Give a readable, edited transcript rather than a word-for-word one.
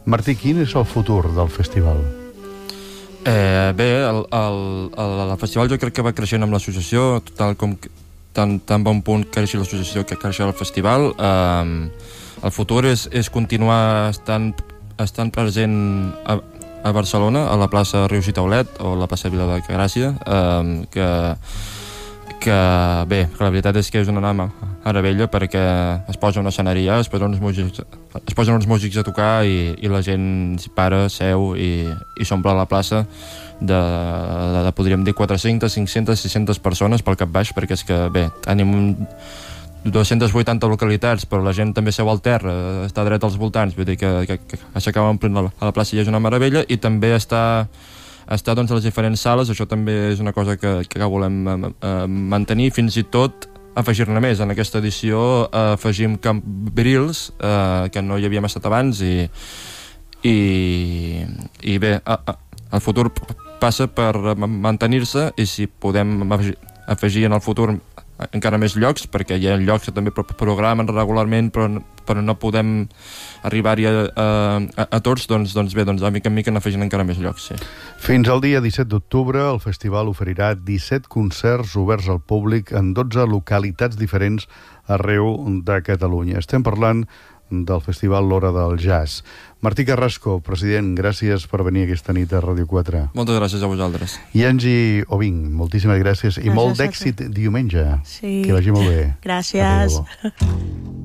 Martí, quin és el futur del festival? Bé, el festival jo crec que va creixent amb l'associació, tan bon punt creixi l'associació que creixerà el festival. El futur és continuar estant present a Barcelona, a la plaça Rius i Taulet o a la plaça Vila de Gràcia, que la veritat és que és una meravella perquè es posa una esceneria, es posen uns músics a tocar i la gent s'hi para, seu i s'omple la plaça de podríem dir 400, 500, 600 persones pel cap baix, perquè és que tenim 280 localitats, però la gent també seu al terra, està dret als voltants, vull dir que s'acaba omplint a la plaça i és una meravella, i també està doncs, a les diferents sales. Això també és una cosa que volem mantenir, fins i tot afegir-ne més. En aquesta edició afegim cambrils, que no hi havíem estat abans, i bé, el futur passa per mantenir-se, i si podem afegir en el futur encara més llocs, perquè hi ha llocs que també programen regularment però no podem arribar-hi a tots, doncs bé, de mica en mica n'afegint encara més llocs, sí. Fins al dia 17 d'octubre el festival oferirà 17 concerts oberts al públic en 12 localitats diferents arreu de Catalunya. Estem parlant del festival L'Hora del Jazz. Martí Carrasco, president, gràcies per venir aquesta nit a Ràdio 4. Moltes gràcies a vosaltres. I Angie Oving, moltíssimes gràcies i molt d'èxit diumenge. Sí. Que vagi molt bé. Gràcies. Adéu.